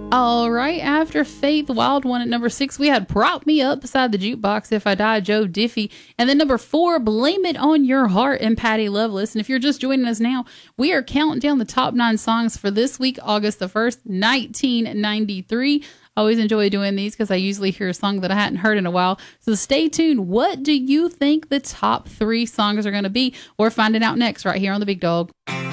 All right, after Faith Wild One at number 6, we had Prop Me Up Beside the Jukebox, If I Die, Joe Diffie. And then number 4, Blame It on Your Heart, and Patty Loveless. And if you're just joining us now, we are counting down the top 9 songs for this week, August the 1st, 1993. I always enjoy doing these because I usually hear a song that I hadn't heard in a while. So stay tuned. What do you think the top 3 songs are going to be? We're finding out next right here on The Big Dog.